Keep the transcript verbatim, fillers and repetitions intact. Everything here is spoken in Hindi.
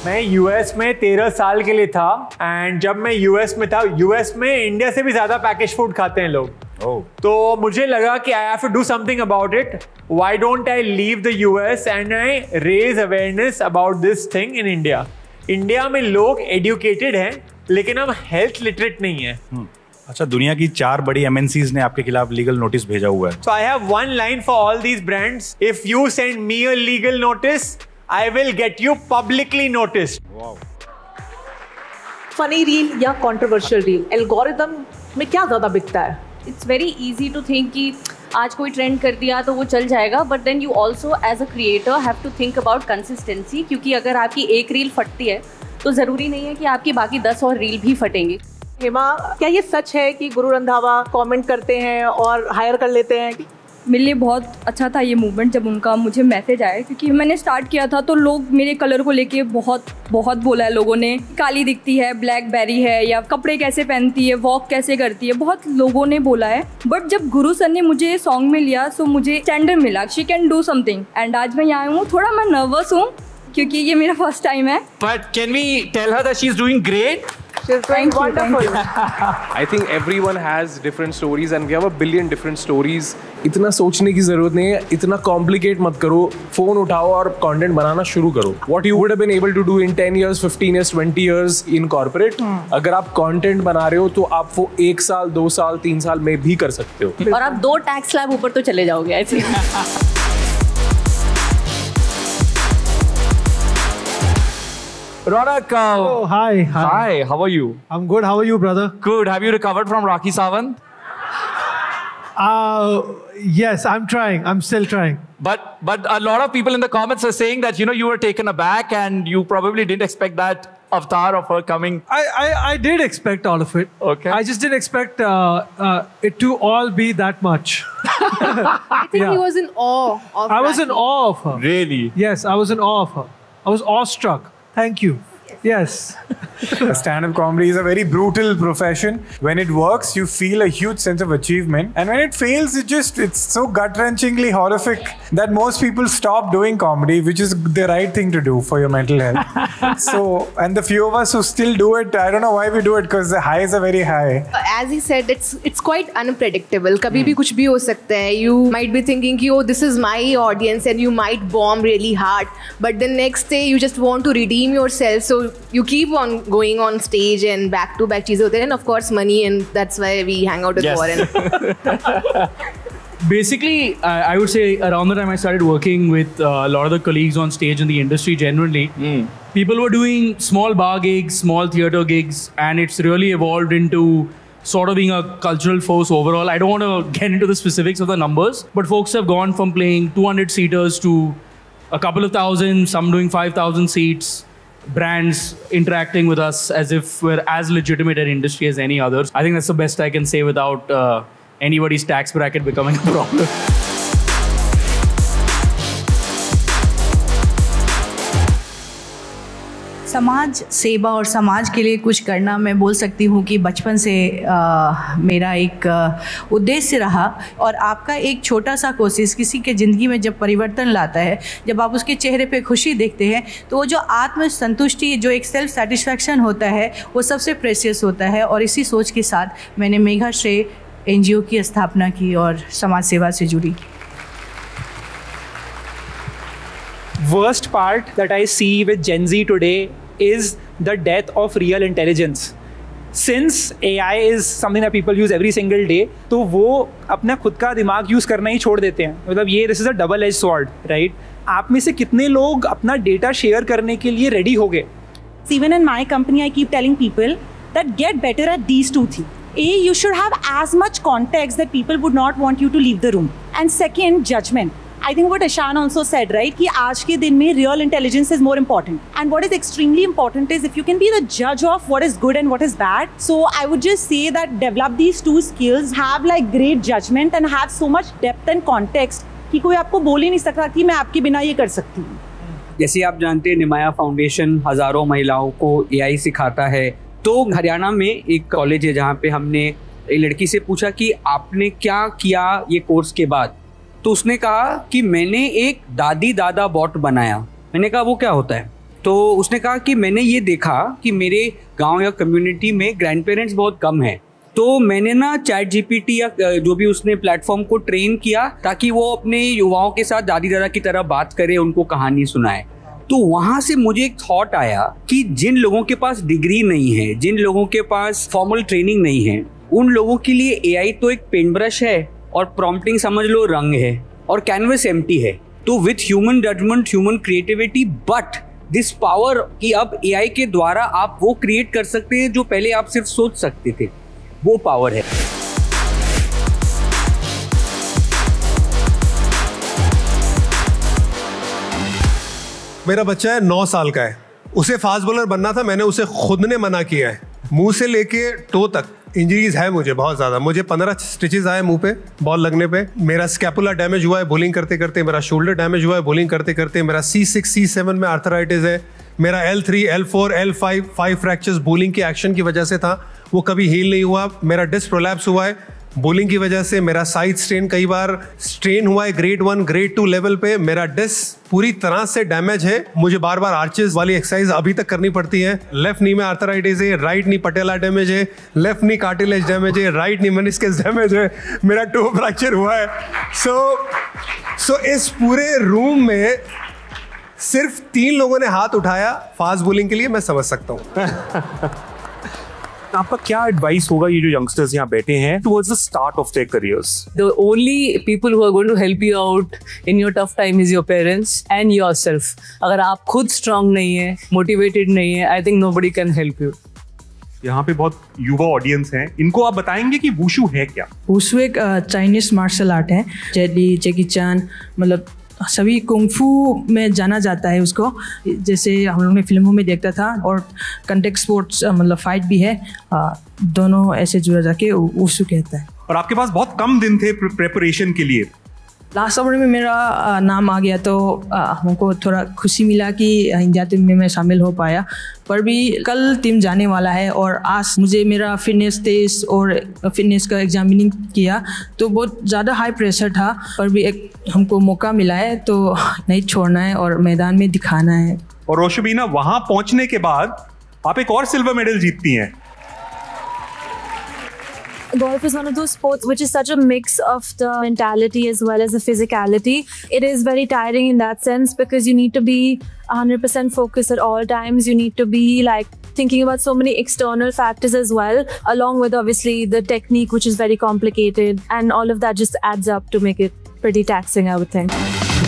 मैं यूएस में तेरह साल के लिए था एंड जब मैं यूएस में था, यूएस में इंडिया से भी ज्यादा पैकेज फूड खाते हैं लोग। oh. तो मुझे लगा कि I have to do something about it. Why don't I leave the US and I raise awareness about this thing in India. India में लोग एजुकेटेड हैं लेकिन हम हेल्थ लिटरेट नहीं है। hmm. अच्छा, दुनिया की चार बड़ी एमएनसीज ने आपके खिलाफ लीगल नोटिस भेजा हुआ है। So I have one line for all these brands. If you send me a legal notice, I will get you publicly noticed. Wow. Funny reel या कंट्रोवर्शियल रील, एल्गोरिदम में क्या ज्यादा बिकता है? It's very easy to think कि आज कोई ट्रेंड कर दिया तो वो चल जाएगा, but then you also as a creator have to think about consistency, क्योंकि अगर आपकी एक रील फटती है तो ज़रूरी नहीं है कि आपकी बाकी दस और रील भी फटेंगी। हेमा, क्या ये सच है कि गुरु रंधावा कमेंट करते हैं और हायर कर लेते हैं? मेरे लिए बहुत अच्छा था ये मूवमेंट जब उनका मुझे मैसेज आया, क्योंकि मैंने स्टार्ट किया था तो लोग मेरे कलर को लेके बहुत बहुत बोला है लोगों ने, काली दिखती है, ब्लैकबेरी है, या कपड़े कैसे पहनती है, वॉक कैसे करती है, बहुत लोगों ने बोला है। बट जब गुरु सर ने मुझे ये सॉन्ग में लिया तो मुझे स्टैंडर्ड मिला, she can do something, and आज मैं यहाँ हूँ। थोड़ा मैं नर्वस हूँ क्योंकि ये मेरा फर्स्ट टाइम है। But can we tell her that she's doing great? She's doing wonderful. I think everyone has different stories and we have a billion different stories. इतना सोचने की जरूरत नहीं है, इतना कॉम्प्लिकेट मत करो, फोन उठाओ और कंटेंट बनाना शुरू करो। What you would have been able to do in ten years, fifteen years, twenty years in corporate, अगर आप कंटेंट बना रहे हो तो आप वो एक साल, दो साल, तीन साल में भी कर सकते हो। और आप दो टैक्स स्लैब ऊपर तो चले जाओगे ऐसे। Ronak, uh, Oh, hi, hi. hi, how are you? I'm good. How are you, brother? Good. Have you recovered from Rakhi Sawant? Uh, yes, I'm trying. I'm still trying. But but a lot of people in the comments are saying that, you know, you were taken aback and you probably didn't expect that avatar of her coming. I, I, I did expect all of it. Okay. I just didn't expect uh, uh, it to all be that much. I think Yeah. he was in awe of I was in Rakhi. awe of her. Really? Yes, I was in awe of her. I was awestruck. Thank you. Yes. Stand-up comedy is a very brutal profession. When it works, you feel a huge sense of achievement, and when it fails, it just it's so gut-wrenchingly horrific that most people stop doing comedy, which is the right thing to do for your mental health. So, and the few of us who still do it, I don't know why we do it, because the highs are very high. As he said, it's it's quite unpredictable. कभी भी कुछ भी हो सकता है. You might be thinking कि oh, this is my audience, and you might bomb really hard, but the next day you just want to redeem yourself, so you keep on going on stage and back to back चीजें होते हैं, and of course money, and that's why we hang out with Yes. Warren. Basically, I, I would say around the time I started working with uh, a lot of the colleagues on stage in the industry generally, Mm. people were doing small bar gigs, small theater gigs, and it's really evolved into sort of being a cultural force overall. I don't want to get into the specifics of the numbers, but folks have gone from playing two hundred seaters to a couple of thousand, some doing five thousand seats. Brands interacting with us as if we're as legitimate an industry as any others. I think that's the best I can say without uh, anybody's tax bracket becoming a problem. समाज सेवा और समाज के लिए कुछ करना, मैं बोल सकती हूँ कि बचपन से आ, मेरा एक आ, उद्देश्य रहा। और आपका एक छोटा सा कोशिश किसी के ज़िंदगी में जब परिवर्तन लाता है, जब आप उसके चेहरे पे खुशी देखते हैं, तो वो जो आत्मसंतुष्टि, जो एक सेल्फ सेटिस्फैक्शन होता है, वो सबसे प्रेशियस होता है। और इसी सोच के साथ मैंने मेघाश्रेय एनजीओ की स्थापना की और समाज सेवा से जुड़ी। Worst part that I see with Gen Z today is the death of real intelligence. Since A I is something that people use every single day, तो वो अपना खुद का दिमाग यूज़ करना ही छोड़ देते हैं। मतलब ये this is a double edge sword, right? आप में से कितने लोग अपना डेटा शेयर करने के लिए रेडी हो गए? Even in my company, I keep telling people that get better at these two things. A, you should have as much context that people would not want you to leave the room. And second, judgment. I think what Ishan also said, right, कि आज के दिन में real intelligence is more important. And what is extremely important is if you can be the judge of what is good and what is bad. So I would just say that develop these two skills, have like great judgment and have so much depth and context कि कोई आपको बोल ही नहीं सकता कि मैं आपके बिना ये कर सकती हूँ। जैसे आप जानते हैं, निमाया फाउंडेशन हज़ारों महिलाओं को ए आई सिखाता है। तो हरियाणा में एक कॉलेज है जहाँ पे हमने एक लड़की से पूछा कि आपने क्या किया ये कोर्स के बाद, तो उसने कहा कि मैंने एक दादी दादा बॉट बनाया। मैंने कहा वो क्या होता है? तो उसने कहा कि मैंने ये देखा कि मेरे गांव या कम्युनिटी में ग्रैंड पेरेंट्स बहुत कम हैं, तो मैंने ना चैट जीपीटी या जो भी उसने प्लेटफॉर्म को ट्रेन किया ताकि वो अपने युवाओं के साथ दादी दादा की तरह बात करे, उनको कहानी सुनाए। तो वहाँ से मुझे एक थॉट आया कि जिन लोगों के पास डिग्री नहीं है, जिन लोगों के पास फॉर्मल ट्रेनिंग नहीं है, उन लोगों के लिए एआई तो एक पेंट ब्रश है और प्रॉम्प्टिंग समझ लो रंग है और कैनवस एम्प्टी है। तो with human judgement, human creativity, but this power कि अब एआई के द्वारा आप वो क्रिएट कर सकते हैं जो पहले आप सिर्फ सोच सकते थे, वो पावर है। मेरा बच्चा है नौ साल का है, उसे फास्ट बॉलर बनना था, मैंने उसे खुद ने मना किया है। मुंह से लेके टो तक इंजरीज है मुझे बहुत ज़्यादा। मुझे पंद्रह स्टिचेस आए मुंह पे बॉल लगने पे। मेरा स्कैपुला डैमेज हुआ है बॉलिंग करते करते, मेरा शोल्डर डैमेज हुआ है बॉलिंग करते करते, मेरा सी सिक्स सी सेवन में आर्थराइटिस है, मेरा L three L four L five five fractures bowling के एक्शन की वजह से था, वो कभी हील नहीं हुआ। मेरा डिस्क प्रोलैप्स हुआ है बॉलिंग की वजह से। मेरा साइड स्ट्रेन कई बार स्ट्रेन हुआ है grade one grade two level पे। मेरा डिस्क पूरी तरह से डैमेज है, मुझे बार बार आर्चेस वाली एक्सरसाइज अभी तक करनी पड़ती है। लेफ्ट नी में आर्थराइटिस है, राइट नी पटेला डैमेज है, लेफ्ट नी कार्टिलेज डैमेज है, राइट नी मेनिस्कस डैमेज है, मेरा टो फ्रैक्चर हुआ है। सो so, सो so इस पूरे रूम में सिर्फ तीन लोगों ने हाथ उठाया फास्ट बॉलिंग के लिए, मैं समझ सकता हूँ। आपका क्या एडवाइस होगा ये जो यंगस्टर्स यहाँ बैठे हैं towards the start of their careers? The only people who are going to help you out in your tough time is your parents and yourself. अगर आप खुद strong नहीं है, motivated नहीं है, I think nobody can help you. यहाँ पे बहुत युवा ऑडियंस हैं, इनको आप बताएंगे कि वुशु है क्या? वुशु एक चाइनीज मार्शल आर्ट है। जेली, जैकी चान, मतलब सभी कुंफू में जाना जाता है उसको, जैसे हम लोग ने फिल्मों में देखता था। और कंटेक्ट स्पोर्ट्स मतलब फाइट भी है, दोनों ऐसे जुड़ा जाके वुशु कहता है। और आपके पास बहुत कम दिन थे प्रिपरेशन के लिए। लास्ट ओवर में मेरा आ, नाम आ गया तो आ, हमको थोड़ा खुशी मिला कि इंडिया टीम में मैं शामिल हो पाया। पर भी कल टीम जाने वाला है और आज मुझे मेरा फिटनेस टेस्ट और फिटनेस का एग्जामिनिंग किया तो बहुत ज़्यादा हाई प्रेशर था। पर भी एक हमको मौका मिला है तो नहीं छोड़ना है और मैदान में दिखाना है। और रोशबीना, वहाँ पहुँचने के बाद आप एक और सिल्वर मेडल जीतती हैं। Golf is one of those sports which is such a mix of the mentality as well as the physicality. It is very tiring in that sense because you need to be one hundred percent focused at all times. You need to be like thinking about so many external factors as well, along with obviously the technique, which is very complicated, and all of that just adds up to make it pretty taxing, I would think.